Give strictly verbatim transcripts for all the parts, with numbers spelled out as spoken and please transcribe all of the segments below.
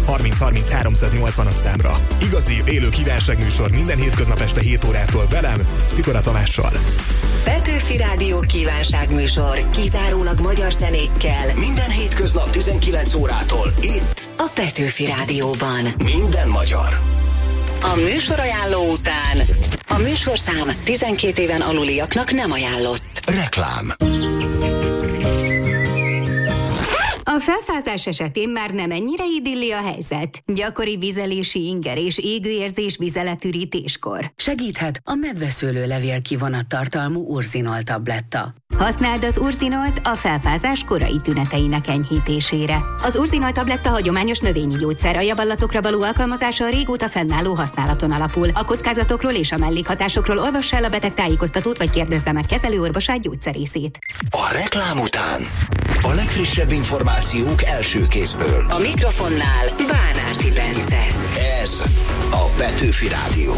harminc harminc háromszáznyolcvanas számra. Igazi, élő kívánságműsor minden hétköznap este hét órától velem, Szikora Tamással. Petőfi Rádió kívánságműsor kizárólag magyar zenékkel. Minden hétköznap tizenkilenc órától itt A Petőfi Rádióban. Minden magyar. A műsorajánló után a műsorszám tizenkét éven aluliaknak nem ajánlott. Reklám. A felfázás esetén már nem ennyire idilli a helyzet. Gyakori vizelési inger és égőérzés vizeletürítéskor. Segíthet a medveszőlőlevél kivonat tartalmú Urzinol tabletta. Használd az Urzinolt a felfázás korai tüneteinek enyhítésére. Az Urzinolt tabletta hagyományos növényi gyógyszer, a javallatokra való alkalmazása a régóta fennálló használaton alapul. A kockázatokról és a mellékhatásokról olvassa el a beteg tájékoztatót, vagy kérdezze meg kezelőorvosát, gyógyszerészét. A reklám után a legfrissebb információk első kézből. A mikrofonnál Bánárti Bence. Ez a Petőfi Rádió.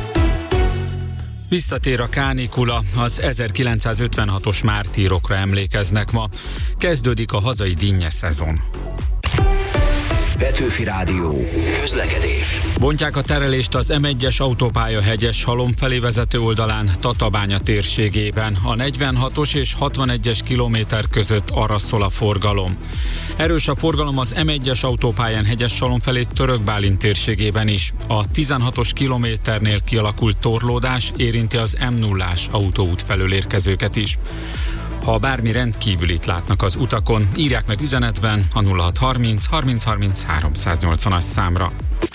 Visszatér a kánikula, az ezerkilencszázötvenhatos mártírokra emlékeznek ma. Kezdődik a hazai dinnye szezon. Petőfi Rádió. Közlekedés. Bontják a terelést az em egyes autópálya Hegyes-Halom felé vezető oldalán Tatabánya térségében. A negyvenhatos és hatvanegyes kilométer között arra szól a forgalom. Erős a forgalom az em egyes autópályán Hegyes-Halom felé Török Bálint térségében is. A tizenhatos kilométernél kialakult torlódás érinti az em nullás autóút felől érkezőket is. Ha bármi rendkívülit látnak az utakon, írják meg üzenetben a nulla hat harminc harminc harminc háromszáznyolcvanas számra.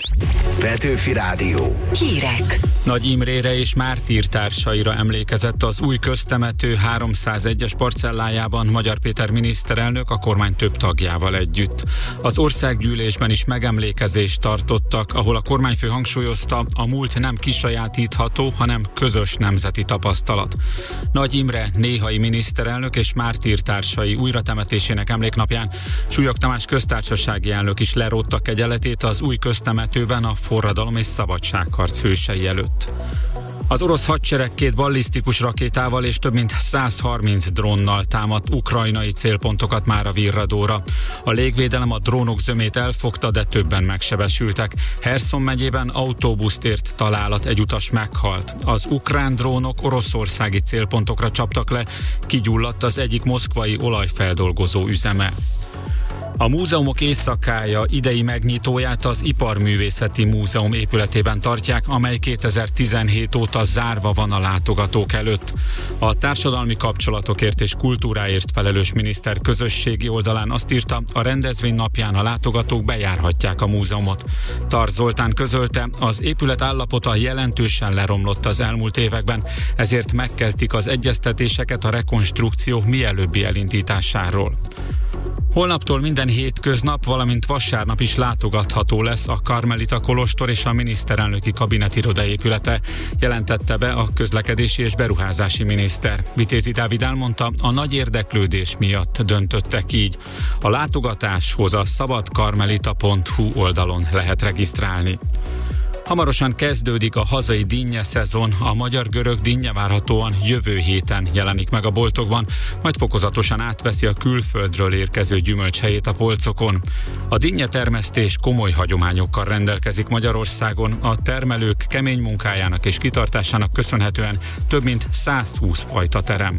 Petőfi Rádió. Hírek. Nagy Imrére és mártír társaira emlékezett az új köztemető háromszázegyes parcellájában Magyar Péter miniszterelnök a kormány több tagjával együtt. Az országgyűlésben is megemlékezést tartottak, ahol a kormányfő hangsúlyozta, a múlt nem kisajátítható, hanem közös nemzeti tapasztalat. Nagy Imre néhai miniszterelnök és mártír társai újratemetésének emléknapján Súlyog Tamás köztársasági elnök is lerótta kegyeletét az új köztemetőben a forradalom és szabadságharc hősei előtt. Az orosz hadsereg két ballisztikus rakétával és több mint százharminc drónnal támadt ukrajnai célpontokat már a virradóra. A légvédelem a drónok zömét elfogta, de többen megsebesültek. Herszon megyében autóbuszt ért találat, egy utas meghalt. Az ukrán drónok oroszországi célpontokra csaptak le, kigyulladt az egyik moszkvai olajfeldolgozó üzeme. A múzeumok éjszakája idei megnyitóját az Iparművészeti Múzeum épületében tartják, amely kétezer-tizenhét óta zárva van a látogatók előtt. A társadalmi kapcsolatokért és kultúráért felelős miniszter közösségi oldalán azt írta, a rendezvény napján a látogatók bejárhatják a múzeumot. Tar Zoltán közölte, az épület állapota jelentősen leromlott az elmúlt években, ezért megkezdik az egyeztetéseket a rekonstrukció mielőbbi elindításáról. Holnaptól minden hétköznap, valamint vasárnap is látogatható lesz a Karmelita kolostor és a miniszterelnöki kabinetiroda épülete, jelentette be a közlekedési és beruházási miniszter. Vitézi Dávid elmondta, a nagy érdeklődés miatt döntöttek így. A látogatáshoz a szabadkarmelita pont hu oldalon lehet regisztrálni. Hamarosan kezdődik a hazai dinnye szezon, a magyar-görög dinnye várhatóan jövő héten jelenik meg a boltokban, majd fokozatosan átveszi a külföldről érkező gyümölcs helyét a polcokon. A dinnye termesztés komoly hagyományokkal rendelkezik Magyarországon, a termelők kemény munkájának és kitartásának köszönhetően több mint százhúsz fajta terem.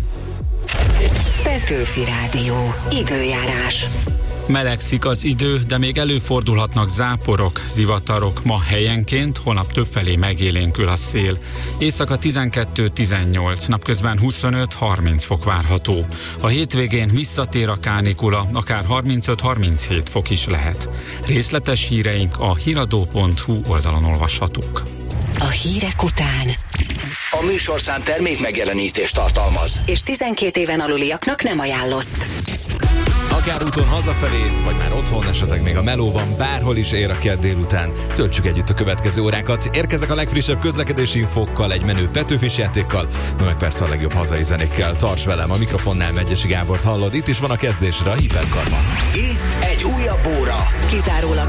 Petőfi Rádió. Időjárás. Melegszik az idő, de még előfordulhatnak záporok, zivatarok ma helyenként, holnap többfelé megélénkül a szél. Éjszaka tizenkettő-tizennyolc, napközben huszonöt-harminc fok várható. A hétvégén visszatér a kánikula, akár harmincöt-harminchét fok is lehet. Részletes híreink a híradó pont hu oldalon olvashatók. A hírek után A műsorszám termék megjelenítést tartalmaz, és tizenkét éven aluliaknak nem ajánlott. Akár úton hazafelé, vagy már otthon, esetleg még a melóban, bárhol is ér a kedd délután. Töltsük együtt a következő órákat. Érkezek a legfrissebb közlekedési infókkal, egy menő Petőfis játékkal, meg persze a legjobb hazai zenékkel. Tarts velem, a mikrofonnál Megyesi Gábort hallod. Itt is van a kezdésre a hiperkarma. Itt egy újabb óra. Kizárólag